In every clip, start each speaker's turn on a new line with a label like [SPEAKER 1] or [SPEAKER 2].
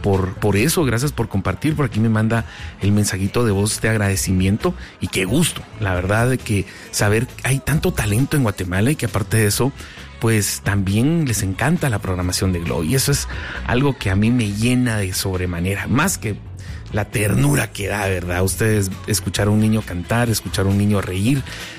[SPEAKER 1] por eso, gracias por compartir. Por aquí me manda el mensajito de voz de agradecimiento y qué gusto, la verdad, de que saber hay tanto talento en Guatemala y que aparte de eso, pues también les encanta la programación de Globo, y eso es algo que a mí me llena de sobremanera, más que la ternura que da, ¿verdad? Ustedes escuchar a un niño cantar, escuchar a un niño reír,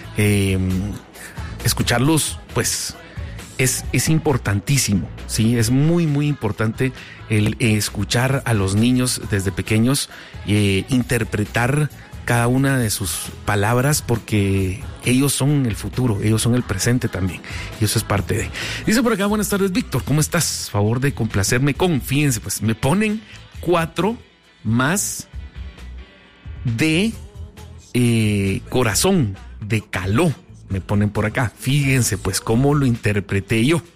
[SPEAKER 1] escucharlos, pues es importantísimo, ¿sí? Es muy, muy importante el escuchar a los niños desde pequeños, interpretar cada una de sus palabras, porque ellos son el futuro, ellos son el presente también, y eso es parte de... Dice por acá, buenas tardes, Víctor, ¿cómo estás? Favor de complacerme con, fíjense, pues me ponen 4 más de corazón, de caló, me ponen por acá. Fíjense pues cómo lo interpreté yo.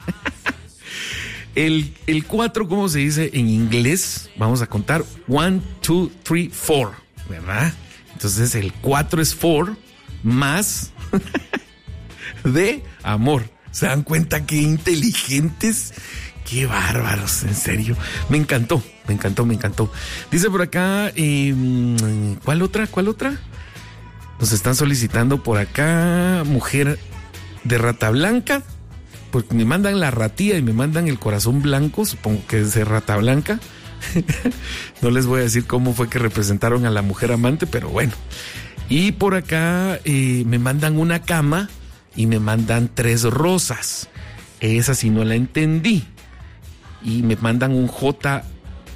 [SPEAKER 1] El 4, ¿cómo se dice en inglés? Vamos a contar 1, 2, 3, 4, ¿verdad? Entonces el 4 es 4 más de amor. ¿Se dan cuenta qué inteligentes? Qué bárbaros, en serio. Me encantó. Dice por acá, ¿cuál otra? Nos están solicitando por acá, mujer de rata blanca, porque me mandan la ratilla y me mandan el corazón blanco, supongo que es de rata blanca. No les voy a decir cómo fue que representaron a la mujer amante, pero bueno. Y por acá me mandan una cama y me mandan 3 rosas. Esa sí no la entendí. Y me mandan un JBJ.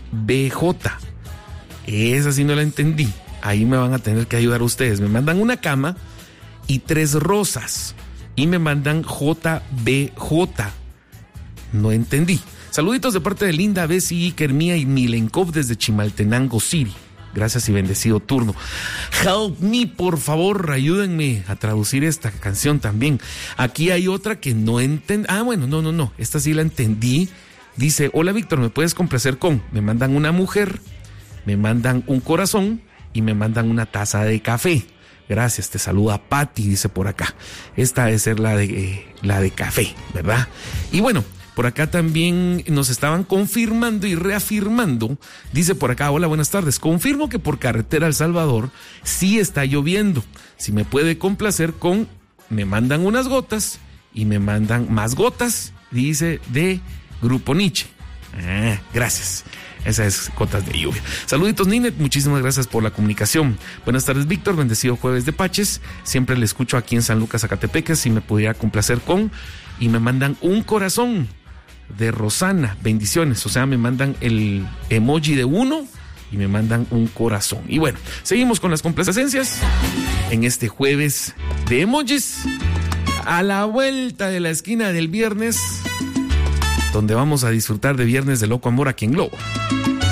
[SPEAKER 1] Esa sí no la entendí. Ahí me van a tener que ayudar ustedes. Me mandan una cama y 3 rosas. Y me mandan JBJ. No entendí. Saluditos de parte de Linda, Bessie, Kermía y Milenkov desde Chimaltenango City. Gracias y bendecido turno. Help me, por favor, ayúdenme a traducir esta canción también. Aquí hay otra que no entendí. Bueno, no. Esta sí la entendí. Dice, hola Víctor, ¿me puedes complacer con? Me mandan una mujer, me mandan un corazón y me mandan una taza de café. Gracias, te saluda Patti, dice por acá. Esta debe ser la de café, ¿verdad? Y bueno, por acá también nos estaban confirmando y reafirmando. Dice por acá, hola, buenas tardes. Confirmo que por carretera El Salvador sí está lloviendo. Si me puede complacer con, me mandan unas gotas y me mandan más gotas, dice, de Grupo Nietzsche. Gracias. Esa es Gotas de Lluvia. Saluditos, Ninet, muchísimas gracias por la comunicación. Buenas tardes, Víctor, bendecido jueves de Paches. Siempre le escucho aquí en San Lucas, Zacatepeques. Si me pudiera complacer con, y me mandan un corazón de Rosana, bendiciones. O sea, me mandan el emoji de 1 y me mandan un corazón. Y bueno, seguimos con las complacencias en este jueves de emojis, a la vuelta de la esquina del viernes, donde vamos a disfrutar de Viernes de Loco Amor aquí en Globo.